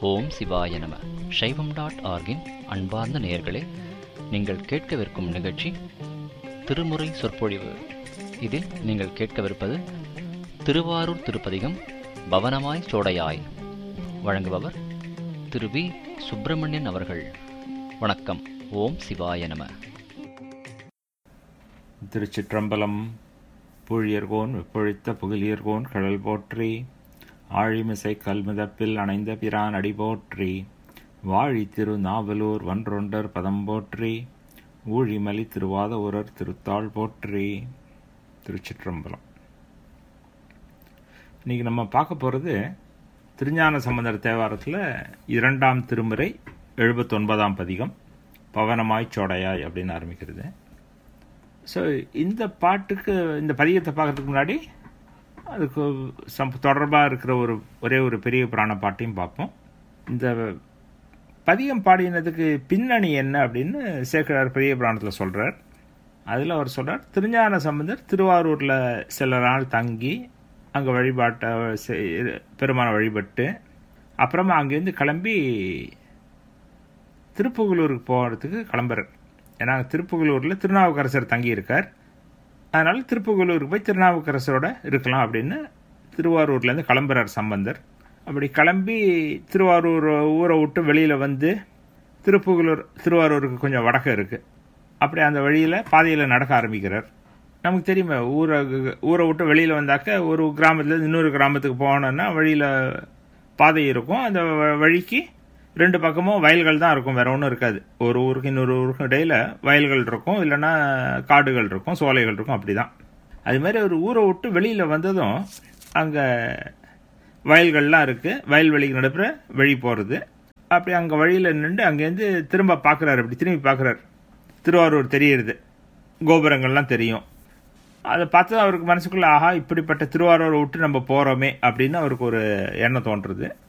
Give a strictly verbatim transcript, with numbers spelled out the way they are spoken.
ஓம் சிவாய நம. சைவம் டாட் ஆர்கின் அன்பார்ந்த நேயர்களே, நீங்கள் கேட்கவிருக்கும் நிகழ்ச்சி திருமுறை சொற்பொழிவு. இதில் நீங்கள் கேட்கவிருப்பது திருவாரூர் திருப்பதிகம் பவனமாய் சோடையாய். வழங்குபவர் திரு வி சுப்பிரமணியன் அவர்கள். வணக்கம். ஓம் சிவாய நம. திருச்சிற்றம்பலம். பூழியர்கோன் வெப்பொழித்த புகழியர்கோன் கடல் போற்றி, ஆழிமிசை கல்முதப்பில் அணைந்த பிரான் அடி போற்றி, வாழி திரு நாவலூர் வன்றொண்டர் பதம் போற்றி, ஊழிமலி திருவாத ஊரர் திருத்தாள் போற்றி. திருச்சிற்றம்பலம். இன்னைக்கு நம்ம பார்க்க போகிறது திருஞான சம்பந்தர் தேவாரத்தில் இரண்டாம் திருமுறை எழுபத்தொன்பதாம் பதிகம் பவனமாய் சோடையாய் அப்படின்னு ஆரம்பிக்கிறது. ஸோ இந்த பாட்டுக்கு, இந்த பதிகத்தை பார்க்கறதுக்கு முன்னாடி அதுக்கு சம் தொடர்பாக இருக்கிற ஒரு ஒரே ஒரு பெரிய புராண பாட்டையும் பார்ப்போம். இந்த பதிகம் பாடினதுக்கு பின்னணி என்ன அப்படின்னு சேக்கிழார் பெரிய புராணத்தில் சொல்கிறார். அதில் அவர் சொல்கிறார், திருஞான சம்பந்தர் திருவாரூரில் சில நாள் தங்கி அங்கே வழிபாட்டை பெருமான வழிபட்டு அப்புறமா அங்கேருந்து கிளம்பி திருப்புகலூருக்கு போகிறதுக்கு கிளம்புறார். ஏன்னா திருப்புகலூரில் திருநாவுக்கரசர் தங்கியிருக்கார். அதனால் திருப்புகலூருக்கு போய் திருநாவுக்கரசரோட இருக்கலாம் அப்படின்னு திருவாரூர்லேருந்து கிளம்புறார் சம்பந்தர். அப்படி கிளம்பி திருவாரூர் ஊரை விட்டு வெளியில் வந்து திருப்புகலூர் திருவாரூருக்கு கொஞ்சம் வடக்கு இருக்குது. அப்படி அந்த வழியில் பாதையில் நடக்க ஆரம்பிக்கிறார். நமக்கு தெரியுமே, ஊரை ஊரை விட்டு வெளியில் வந்தாக்க ஒரு கிராமத்துலேருந்து இன்னொரு கிராமத்துக்கு போனோன்னா வழியில் பாதை இருக்கும். அந்த வழிக்கு ரெண்டு பக்கமும் வயல்கள் தான் இருக்கும், வேற ஒன்றும் இருக்காது. ஒரு ஊருக்கு இன்னொரு ஊருக்கும் இடையில வயல்கள் இருக்கும், இல்லைன்னா காடுகள் இருக்கும், சோலைகள் இருக்கும். அப்படிதான். அது மாதிரி ஒரு ஊரை விட்டு வெளியில் வந்ததும் அங்கே வயல்கள்லாம் இருக்குது. வயல்வெளிக்கு நடுப்புற வழி போகிறது. அப்படி அங்கே வழியில் நின்று அங்கேருந்து திரும்ப பார்க்குறாரு. அப்படி திரும்பி பார்க்குறாரு. திருவாரூர் தெரியுது, கோபுரங்கள்லாம் தெரியும். அதை பார்த்து அவருக்கு மனசுக்குள்ள, ஆஹா, இப்படிப்பட்ட திருவாரூரை விட்டு நம்ம போகிறோமே அப்படின்னு அவருக்கு ஒரு எண்ணம் தோன்றுறது.